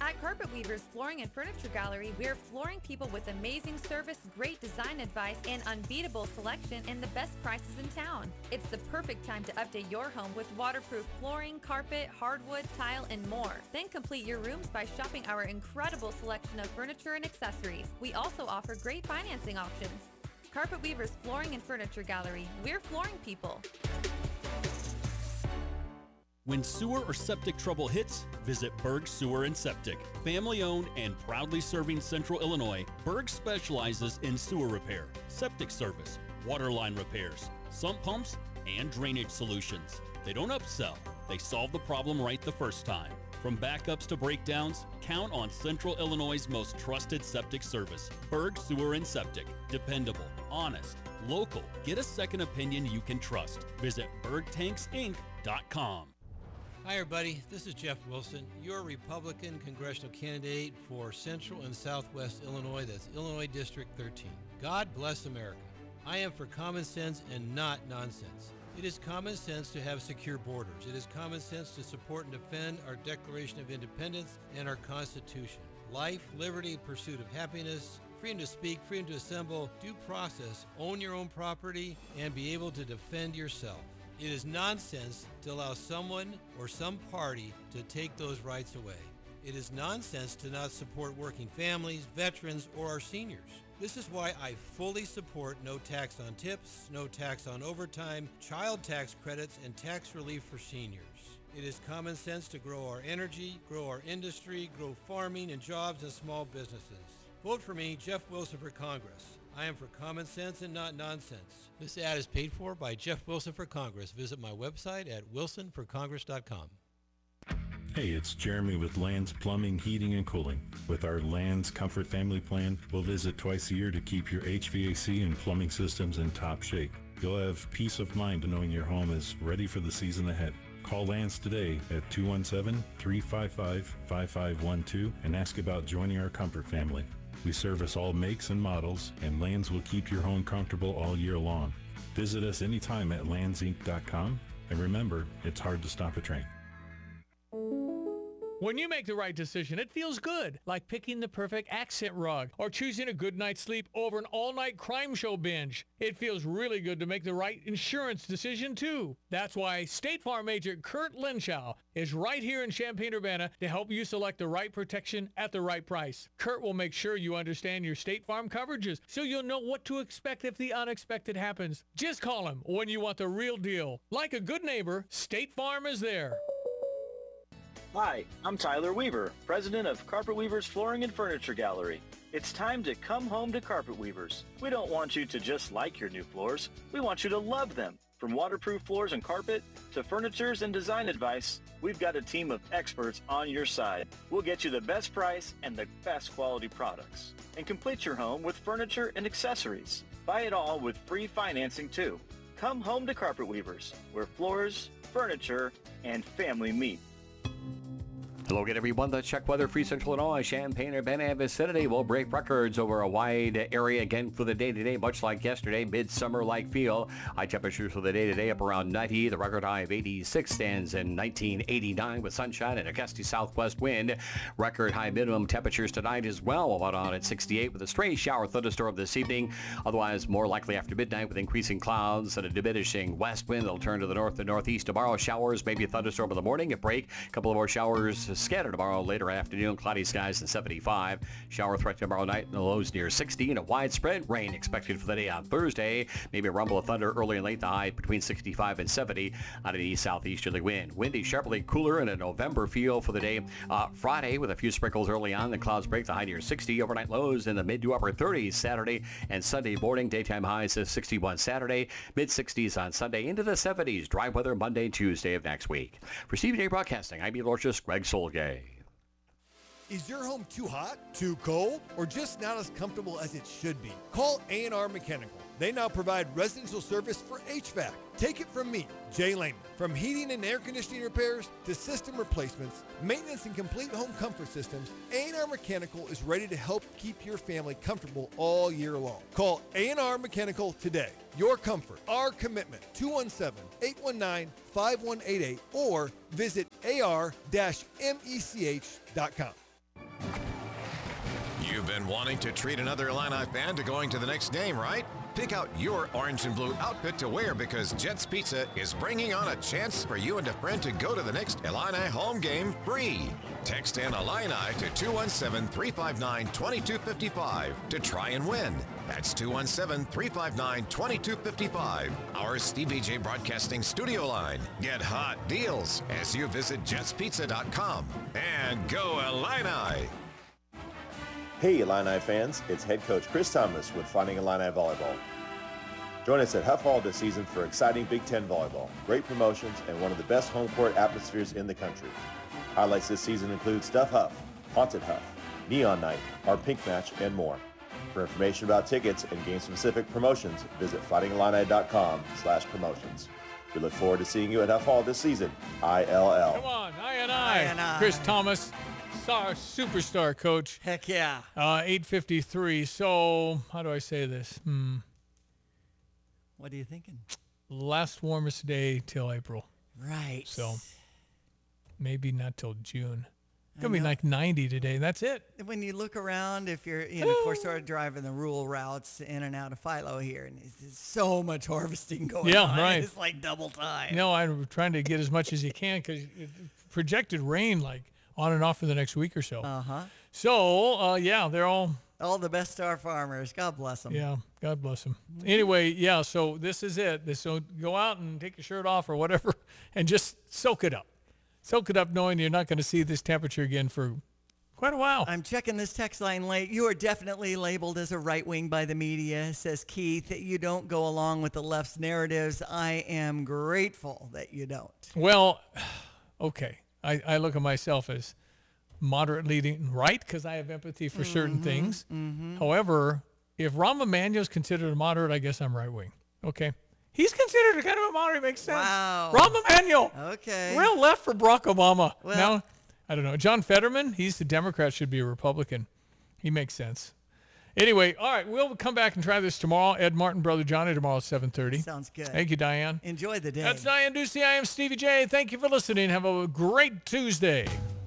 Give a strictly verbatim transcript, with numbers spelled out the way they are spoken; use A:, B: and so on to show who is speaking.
A: At Carpet Weavers Flooring and Furniture Gallery, we're flooring people with amazing service, great design advice, and unbeatable selection and the best prices in town. It's the perfect time to update your home with waterproof flooring, carpet, hardwood, tile, and more. Then complete your rooms by shopping our incredible selection of furniture and accessories. We also offer great financing options. Carpet Weavers Flooring and Furniture Gallery. We're flooring people.
B: When sewer or septic trouble hits, visit Berg Sewer and Septic. Family owned and proudly serving Central Illinois, Berg specializes in sewer repair, septic service, water line repairs, sump pumps, and drainage solutions. They don't upsell, they solve the problem right the first time. From backups to breakdowns, count on Central Illinois' most trusted septic service. Berg Sewer and Septic. Dependable, honest, local. Get a second opinion you can trust. Visit berg tanks inc dot com.
C: Hi everybody, this is Jeff Wilson, your Republican congressional candidate for Central and Southwest Illinois. That's Illinois District thirteen. God bless America. I am for common sense and not nonsense. It is common sense to have secure borders. It is common sense to support and defend our Declaration of Independence and our Constitution. Life, liberty, pursuit of happiness, freedom to speak, freedom to assemble, due process, own your own property, and be able to defend yourself. It is nonsense to allow someone or some party to take those rights away. It is nonsense to not support working families, veterans, or our seniors. This is why I fully support no tax on tips, no tax on overtime, child tax credits, and tax relief for seniors. It is common sense to grow our energy, grow our industry, grow farming and jobs and small businesses. Vote for me, Jeff Wilson, for Congress. I am for common sense and not nonsense. This ad is paid for by Jeff Wilson for Congress. Visit my website at wilson for congress dot com.
D: Hey, it's Jeremy with Land's Plumbing, Heating, and Cooling. With our Land's Comfort Family Plan, we'll visit twice a year to keep your H V A C and plumbing systems in top shape. You'll have peace of mind knowing your home is ready for the season ahead. Call Land's today at two one seven, three five five, five five one two and ask about joining our Comfort Family. We service all makes and models, and Lands will keep your home comfortable all year long. Visit us anytime at lands inc dot com, and remember, it's hard to stop a train.
E: When you make the right decision, it feels good, like picking the perfect accent rug or choosing a good night's sleep over an all-night crime show binge. It feels really good to make the right insurance decision, too. That's why State Farm agent Kurt Lenschow is right here in Champaign-Urbana to help you select the right protection at the right price. Kurt will make sure you understand your State Farm coverages so you'll know what to expect if the unexpected happens. Just call him when you want the real deal. Like a good neighbor, State Farm is there.
F: Hi, I'm Tyler Weaver, president of Carpet Weavers Flooring and Furniture Gallery. It's time to come home to Carpet Weavers. We don't want you to just like your new floors. We want you to love them. From waterproof floors and carpet to furnitures and design advice, we've got a team of experts on your side. We'll get you the best price and the best quality products. And complete your home with furniture and accessories. Buy it all with free financing too. Come home to Carpet Weavers, where floors, furniture, and family meet.
G: Hello again, everyone. The Check Weather, Free Central Illinois, Champaign-Urbana and vicinity will break records over a wide area again for the day today, much like yesterday, midsummer-like feel. High temperatures for the day today up around ninety. The record high of eighty-six stands in nineteen eighty-nine with sunshine and a gusty southwest wind. Record high minimum temperatures tonight as well, about on at sixty-eight with a stray shower thunderstorm this evening. Otherwise, more likely after midnight with increasing clouds and a diminishing west wind. They'll turn to the north and northeast tomorrow. Showers, maybe a thunderstorm in the morning, a break. A couple of more showers scattered tomorrow later afternoon. Cloudy skies in seventy-five. Shower threat tomorrow night in the lows near sixty. And a widespread rain expected for the day on Thursday. Maybe a rumble of thunder early and late. The high between sixty-five and seventy out of the east-southeasterly wind. Windy, sharply cooler and a November feel for the day. Uh, Friday with a few sprinkles early on. The clouds break. The high near sixty. Overnight lows in the mid to upper thirties Saturday and Sunday morning. Daytime highs of sixty-one Saturday. Mid sixties on Sunday. Into the seventies. Dry weather Monday and Tuesday of next week. For C B J Broadcasting, I'm meteorologist Greg Solgay.
H: Is your home too hot, too cold, or just not as comfortable as it should be? Call A and R Mechanical. They now provide residential service for H V A C. Take it from me, Jay Lehman. From heating and air conditioning repairs to system replacements, maintenance and complete home comfort systems, A and R Mechanical is ready to help keep your family comfortable all year long. Call A and R Mechanical today. Your comfort, our commitment. two one seven, eight one nine, five one eight eight or visit A R mech dot com.
I: been wanting to treat another Illini fan to going to the next game, right? Pick out your orange and blue outfit to wear because Jet's Pizza is bringing on a chance for you and a friend to go to the next Illini home game free. Text in Illini to two one seven, three five nine, two two five five to try and win. That's two one seven, three five nine, two two five five. Our Stevie J Broadcasting studio line. Get hot deals as you visit jets pizza dot com. And go Illini!
J: Hey Illini fans, it's head coach Chris Thomas with Fighting Illini Volleyball. Join us at Huff Hall this season for exciting Big Ten volleyball, great promotions, and one of the best home court atmospheres in the country. Highlights this season include Stuff Huff, Haunted Huff, Neon Night, our Pink Match, and more. For information about tickets and game-specific promotions, visit fighting illini dot com slash promotions. We look forward to seeing you at Huff Hall this season. I L L.
E: Come on, I and I.
K: I and I.
E: Chris Thomas, star, superstar coach.
K: Heck yeah.
E: Uh, eight fifty-three. So, how do I say this? Hmm.
K: What are you thinking?
E: Last warmest day till April.
K: Right.
E: So, maybe not till June. It's going to be like ninety today. That's it.
K: When you look around, if you're, you know, of course, sort of driving the rural routes in and out of Philo here, and there's so much harvesting going
E: yeah,
K: on.
E: Right.
K: It's like double time.
E: You know, I'm trying to get as much as you can because projected rain like on and off for the next week or so.
K: Uh-huh.
E: So, uh, yeah, they're all...
K: All the best star farmers. God bless them.
E: Yeah, God bless them. Anyway, yeah, so this is it. This, so go out and take your shirt off or whatever and just soak it up. Soak it up knowing you're not going to see this temperature again for quite a while.
K: I'm checking this text line late. You are definitely labeled as a right wing by the media, says Keith. You don't go along with the left's narratives. I am grateful that you don't.
E: Well, okay. I, I look at myself as moderate leading right because I have empathy for mm-hmm, certain things.
K: Mm-hmm.
E: However, if Rahm Emanuel is considered a moderate, I guess I'm right wing. Okay. He's considered a kind of a moderate. Makes sense.
K: Wow.
E: Rahm Emanuel.
K: Okay.
E: Real left for Barack Obama.
K: Well,
E: now, I don't know. John Fetterman, he's the Democrat, should be a Republican. He makes sense. Anyway, all right, we'll come back and try this tomorrow. Ed Martin, Brother Johnny, tomorrow at seven thirty.
K: Sounds good.
E: Thank you, Diane.
K: Enjoy the day.
E: That's Diane Ducey. I am Stevie J. Thank you for listening. Have a great Tuesday.